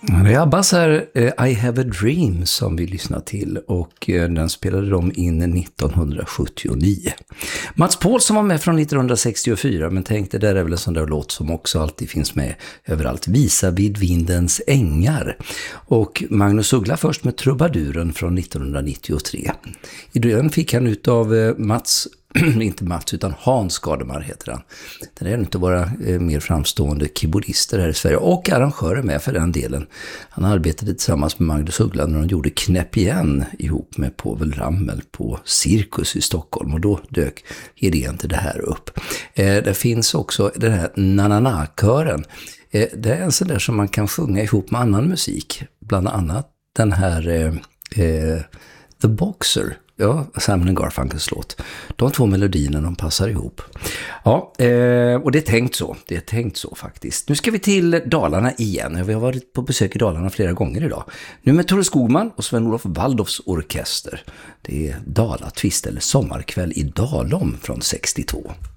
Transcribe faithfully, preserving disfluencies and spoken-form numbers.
Det är Abbas här, I have a dream, som vi lyssnar till, och den spelade de in nittonhundrasjuttionio. Mats Paulsson var med från nittonhundrasextiofyra, men tänkte där är väl en sån där låt som också alltid finns med överallt, Visa vid vindens ängar. Och Magnus Uggla först med Trubaduren från nittonhundranittiotre. I den fick han ut av Mats inte Mats utan Hans Gardemar heter han. Den är en av våra eh, mer framstående keyboardister här i Sverige och arrangörer med för den delen. Han arbetade tillsammans med Magnus Uggla när de gjorde Knäpp igen ihop med Povel Ramel på Cirkus i Stockholm, och då dök idén till det här upp. Eh, det finns också den här Nanana-kören. Eh, det är en sån där som man kan sjunga ihop med annan musik, bland annat den här eh, eh, The Boxer. Ja, Simon Garfunkels låt. De två melodierna, de passar ihop. Ja, eh, och det är tänkt så. Det är tänkt så faktiskt. Nu ska vi till Dalarna igen. Vi har varit på besök i Dalarna flera gånger idag. Nu med Tore Skogman och Sven-Olof Waldorfs orkester. Det är Dala Twist eller Sommarkväll i Dalom från sextiotvå.